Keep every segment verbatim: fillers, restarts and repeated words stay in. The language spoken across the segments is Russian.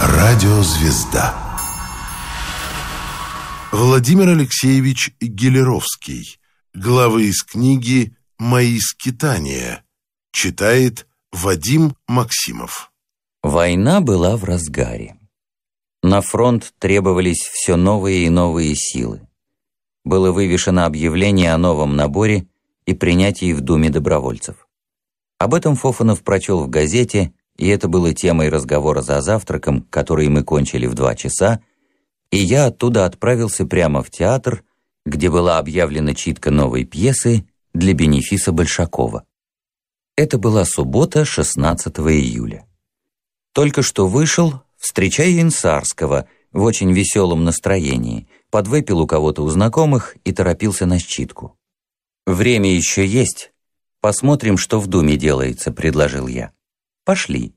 Радиозвезда. Владимир Алексеевич Гелеровский. Главы из книги «Мои скитания». Читает Вадим Максимов. Война была в разгаре. На фронт требовались все новые и новые силы. Было вывешено объявление о новом наборе и принятии в Думе добровольцев. Об этом Фофанов прочел в газете, и это было темой разговора за завтраком, который мы кончили в два часа, и я оттуда отправился прямо в театр, где была объявлена читка новой пьесы для бенефиса Большакова. Это была суббота, шестнадцатого июля. Только что вышел, встречая Инсарского в очень веселом настроении, подвыпил у кого-то у знакомых и торопился на читку. «Время еще есть. Посмотрим, что в Думе делается», — предложил я. Пошли.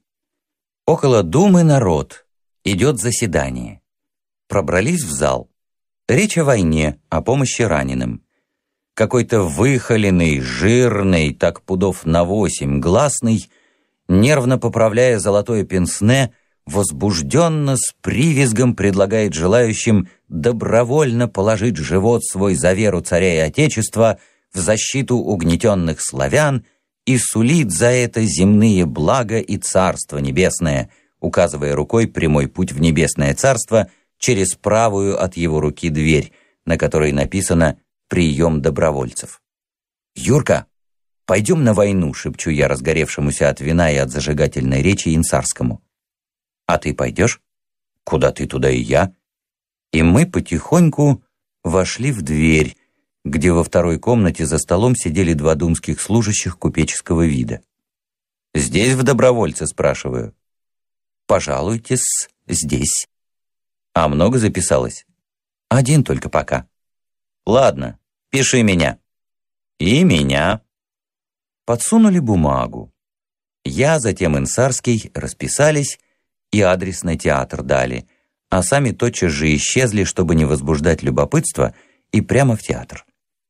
Около Думы народ. Идет заседание. Пробрались в зал. Речь о войне, о помощи раненым. Какой-то выхоленный, жирный, так пудов на восемь, гласный, нервно поправляя золотое пенсне, возбужденно с привизгом предлагает желающим добровольно положить живот свой за веру царя и отечества в защиту угнетенных славян и сулит за это земные блага и царство небесное, указывая рукой прямой путь в небесное царство через правую от его руки дверь, на которой написано «Прием добровольцев». «Юрка, пойдем на войну», — шепчу я разгоревшемуся от вина и от зажигательной речи Инсарскому. «А ты пойдешь?» «Куда ты, туда и я». И мы потихоньку вошли в дверь, где во второй комнате за столом сидели два думских служащих купеческого вида. «Здесь в добровольце?» — спрашиваю. «Пожалуйтесь, здесь». «А много записалось?» «Один только пока». «Ладно, пиши меня». «И меня». Подсунули бумагу. Я, затем Инсарский, расписались и адрес на театр дали, а сами тотчас же исчезли, чтобы не возбуждать любопытство, и прямо в театр.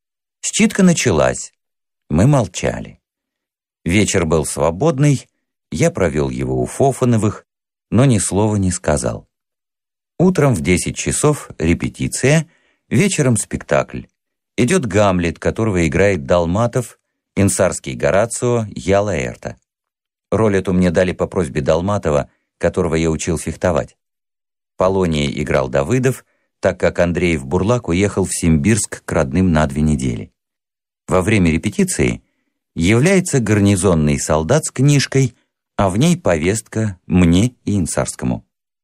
Читка началась. Мы молчали. Вечер был свободный, я провел его у Фофановых, но ни слова не сказал. Утром в десять часов репетиция, вечером спектакль. Идет Гамлет, которого играет Долматов, Инсарский Горацио, я Лаэрта. Роль эту мне дали по просьбе Долматова, которого я учил фехтовать. Полония играл Давыдов, так как Андреев-Бурлак уехал в Симбирск к родным на две недели. Во время репетиции является гарнизонный солдат с книжкой, а в ней повестка мне и Инсарскому.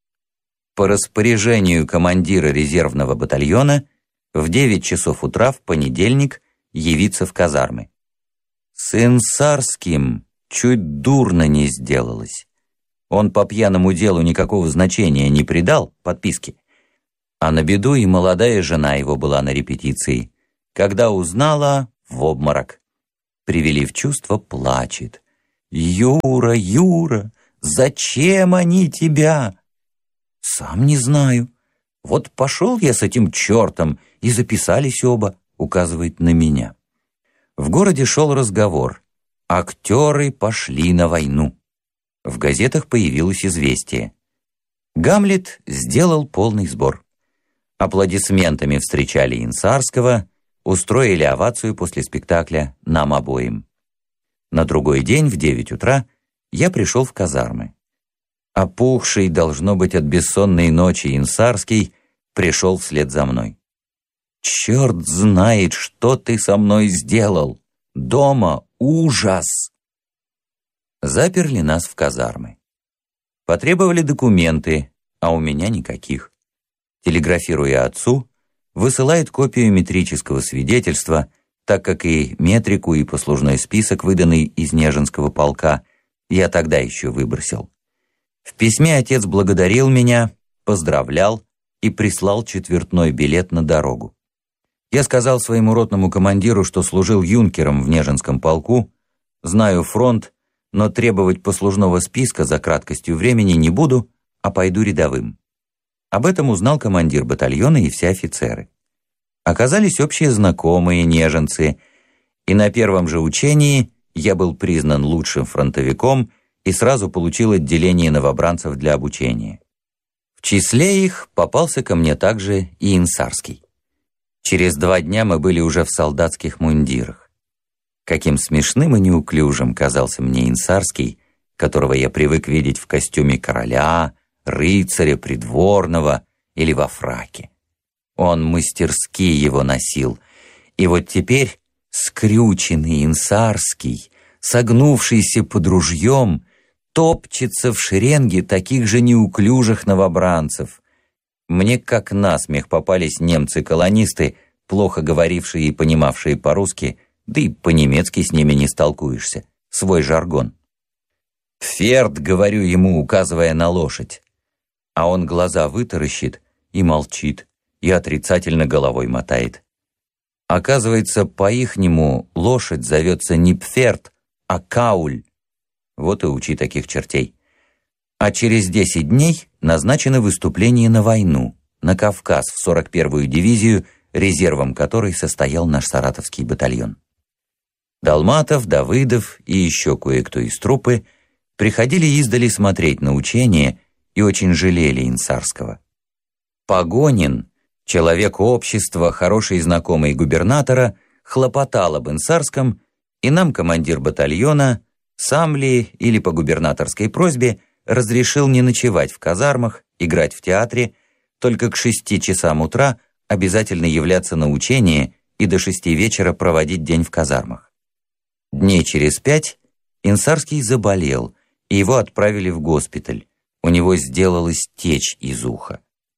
По распоряжению командира резервного батальона в девять часов утра в понедельник явиться в казармы. С Инсарским чуть дурно не сделалось. Он по пьяному делу никакого значения не придал подписке. А на беду и молодая жена его была на репетиции. Когда узнала, в обморок. Привели в чувство, плачет. «Юра, Юра, зачем они тебя?» «Сам не знаю. Вот пошел я с этим чертом, и записались оба», указывает на меня. В городе шел разговор. Актеры пошли на войну. В газетах появилось известие. Гамлет сделал полный сбор. Аплодисментами встречали Инсарского, устроили овацию после спектакля нам обоим. На другой день в девять утра я пришел в казармы. Опухший, должно быть, от бессонной ночи Инсарский пришел вслед за мной. «Черт знает, что ты со мной сделал! Дома ужас!» Заперли нас в казармы. Потребовали документы, а у меня никаких. Телеграфируя отцу, высылает копию метрического свидетельства, так как и метрику, и послужной список, выданный из Нежинского полка, я тогда еще выбросил. В письме отец благодарил меня, поздравлял и прислал четвертной билет на дорогу. Я сказал своему ротному командиру, что служил юнкером в Нежинском полку, знаю фронт, но требовать послужного списка за краткостью времени не буду, а пойду рядовым. Об этом узнал командир батальона и все офицеры. Оказались общие знакомые неженцы, и на первом же учении я был признан лучшим фронтовиком и сразу получил отделение новобранцев для обучения. числе их попался ко мне также и Инсарский. Через два дня мы были уже в солдатских мундирах. Каким смешным и неуклюжим казался мне Инсарский, которого я привык видеть в костюме короля, рыцаря, придворного или во фраке. Он мастерски его носил, и вот теперь скрюченный Инсарский, согнувшийся под ружьем, топчется в шеренге таких же неуклюжих новобранцев. Мне как насмех попались немцы-колонисты, плохо говорившие и понимавшие по-русски, да и по-немецки с ними не столкуешься, свой жаргон. «Пферд», — говорю ему, указывая на лошадь, а он глаза вытаращит и молчит, и отрицательно головой мотает. Оказывается, по-ихнему лошадь зовется не Пферд, а Кауль. Вот и учи таких чертей. А через десять дней назначено выступление на войну, на Кавказ, в сорок первую дивизию, резервом которой состоял наш саратовский батальон. Долматов, Давыдов и еще кое-кто из труппы приходили издали смотреть на учения и очень жалели Инсарского. Погонин, человек общества, хороший знакомый губернатора, хлопотал об Инсарском, и нам командир батальона, сам ли или по губернаторской просьбе, разрешил не ночевать в казармах, играть в театре, только к шести часам утра обязательно являться на учение и до шести вечера проводить день в казармах. Дней через пять Инсарский заболел, и его отправили в госпиталь. У него сделалась течь из уха.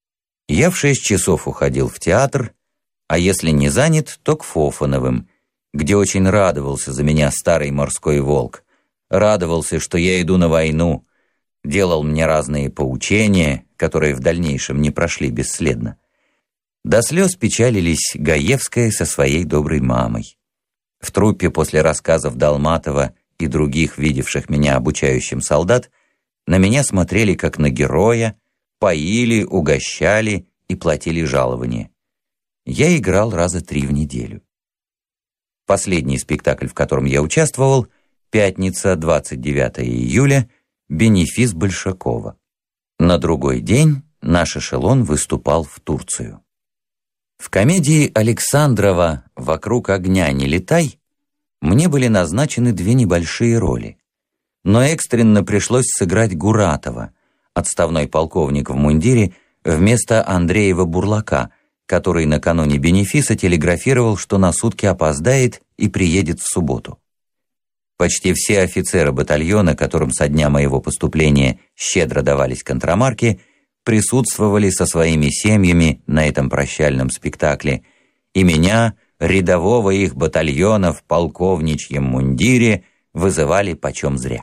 Я в шесть часов уходил в театр, а если не занят, то к Фофановым, где очень радовался за меня старый морской волк. Радовался, что я иду на войну, делал мне разные поучения, которые в дальнейшем не прошли бесследно. До слез печалились Гаевская со своей доброй мамой. В труппе после рассказов Долматова и других, видевших меня обучающим солдат, на меня смотрели как на героя, поили, угощали и платили жалования. Я играл раза три в неделю. Последний спектакль, в котором я участвовал, пятница, двадцать девятое июля, бенефис Большакова. На другой день наш эшелон выступал в Турцию. В комедии Александрова «Вокруг огня не летай» мне были назначены две небольшие роли, но экстренно пришлось сыграть Гуратова, отставной полковник в мундире, вместо Андреева Бурлака, который накануне бенефиса телеграфировал, что на сутки опоздает и приедет в субботу. Почти все офицеры батальона, которым со дня моего поступления щедро давались контрамарки, присутствовали со своими семьями на этом прощальном спектакле, и меня, рядового их батальона в полковничьем мундире, вызывали почем зря.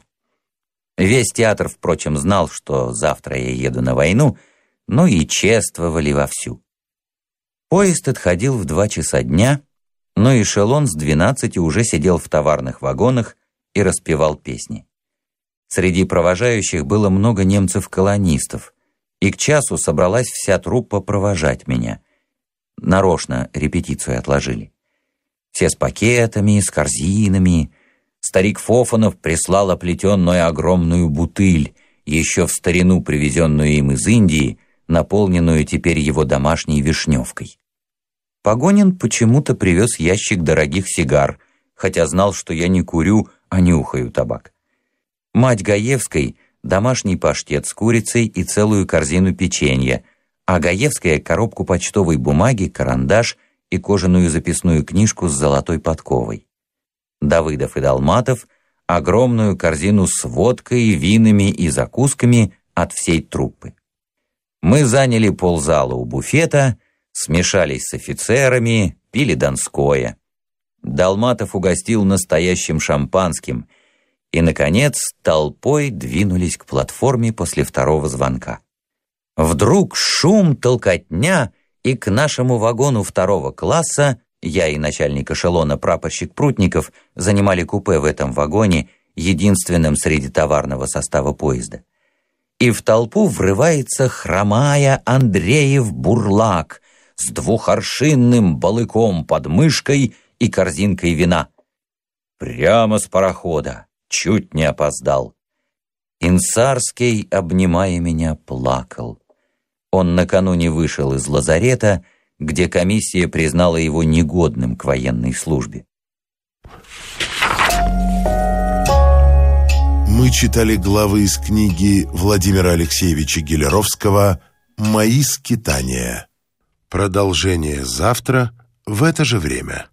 Весь театр, впрочем, знал, что завтра я еду на войну, но и чествовали вовсю. Поезд отходил в два часа дня, но эшелон с двенадцати уже сидел в товарных вагонах и распевал песни. Среди провожающих было много немцев-колонистов, и к часу собралась вся труппа провожать меня. Нарочно репетицию отложили. Все с пакетами, с корзинами. Старик Фофанов прислал оплетенную огромную бутыль, еще в старину привезенную им из Индии, наполненную теперь его домашней вишневкой. Погонин почему-то привез ящик дорогих сигар, хотя знал, что я не курю, а нюхаю табак. Мать Гаевской — домашний паштет с курицей и целую корзину печенья, а Гаевская — коробку почтовой бумаги, карандаш и кожаную записную книжку с золотой подковой. Давыдов и Долматов — огромную корзину с водкой, винами и закусками от всей труппы. Мы заняли ползала у буфета, смешались с офицерами, пили донское. Долматов угостил настоящим шампанским, и, наконец, толпой двинулись к платформе после второго звонка. Вдруг шум, толкотня, и к нашему вагону второго класса, я и начальник эшелона прапорщик Прутников занимали купе в этом вагоне, единственным среди товарного состава поезда. И в толпу врывается, хромая, Андреев Бурлак с двухоршинным балыком под мышкой и корзинкой вина. Прямо с парохода, чуть не опоздал. Инсарский, обнимая меня, плакал. Он накануне вышел из лазарета, где комиссия признала его негодным к военной службе. Мы читали главы из книги Владимира Алексеевича Гелеровского «Мои скитания». Продолжение завтра в это же время.